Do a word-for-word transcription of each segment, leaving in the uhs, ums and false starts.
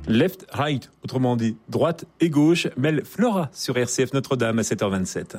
Left, right, autrement dit droite et gauche, mêle Flora sur R C F Notre-Dame à sept heures vingt-sept.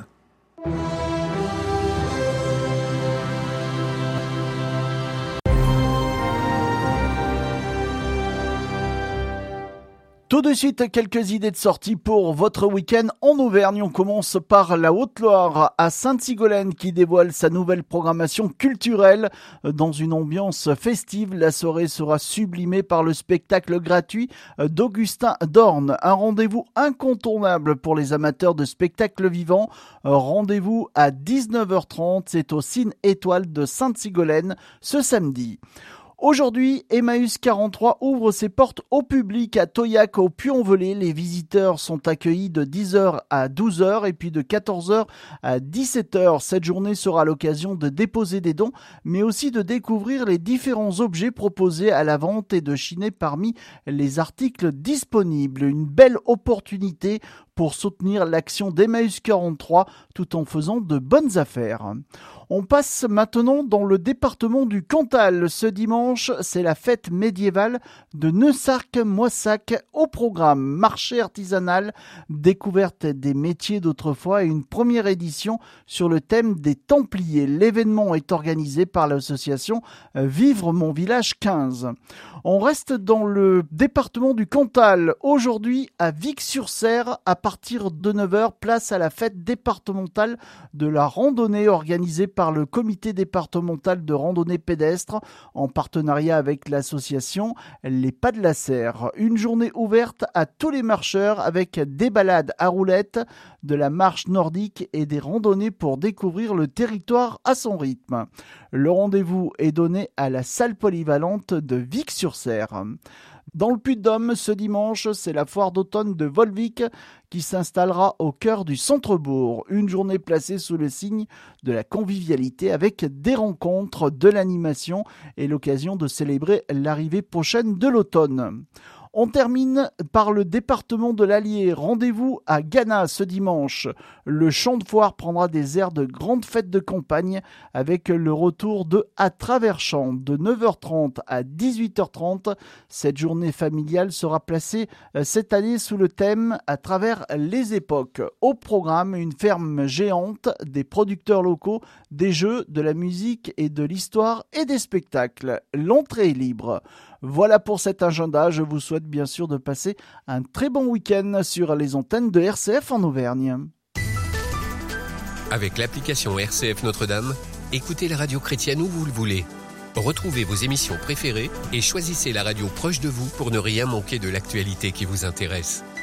Tout de suite, quelques idées de sortie pour votre week-end en Auvergne. On commence par la Haute-Loire à Sainte-Sigolène qui dévoile sa nouvelle programmation culturelle. Dans une ambiance festive, la soirée sera sublimée par le spectacle gratuit d'Augustin Dorn. Un rendez-vous incontournable pour les amateurs de spectacles vivants. Rendez-vous à dix-neuf heures trente, c'est au Cine Étoile de Sainte-Sigolène ce samedi. Aujourd'hui, Emmaüs quarante-trois ouvre ses portes au public à Toyac au Puy-en-Velay. Les visiteurs sont accueillis de dix heures à douze heures et puis de quatorze heures à dix-sept heures. Cette journée sera l'occasion de déposer des dons, mais aussi de découvrir les différents objets proposés à la vente et de chiner parmi les articles disponibles. Une belle opportunité pour soutenir l'action d'Emmaüs quarante-trois tout en faisant de bonnes affaires. On passe maintenant dans le département du Cantal. Ce dimanche, c'est la fête médiévale de Neussarck-Moissac au programme. Marché artisanal, découverte des métiers d'autrefois et une première édition sur le thème des Templiers. L'événement est organisé par l'association Vivre mon village quinze. On reste dans le département du Cantal. Aujourd'hui, à Vic-sur-Serre, à partir de neuf heures, place à la fête départementale de la randonnée organisée par le comité départemental de randonnée pédestre en partenariat avec l'association Les Pas de la Serre. Une journée ouverte à tous les marcheurs avec des balades à roulettes, de la marche nordique et des randonnées pour découvrir le territoire à son rythme. Le rendez-vous est donné à la salle polyvalente de Vic-sur-Serre. Dans le Puy-de-Dôme, ce dimanche, c'est la foire d'automne de Volvic qui s'installera au cœur du centre-bourg. Une journée placée sous le signe de la convivialité avec des rencontres, de l'animation et l'occasion de célébrer l'arrivée prochaine de l'automne. On termine par le département de l'Allier. Rendez-vous à Gannat ce dimanche. Le champ de foire prendra des airs de grande fête de campagne avec le retour de À travers champs de neuf heures trente à dix-huit heures trente. Cette journée familiale sera placée cette année sous le thème À travers les époques. Au programme, une ferme géante, des producteurs locaux, des jeux, de la musique et de l'histoire et des spectacles. L'entrée est libre. Voilà pour cet agenda. Je vous souhaite bien sûr de passer un très bon week-end sur les antennes de R C F en Auvergne. Avec l'application R C F Notre-Dame, écoutez la radio chrétienne où vous le voulez. Retrouvez vos émissions préférées et choisissez la radio proche de vous pour ne rien manquer de l'actualité qui vous intéresse.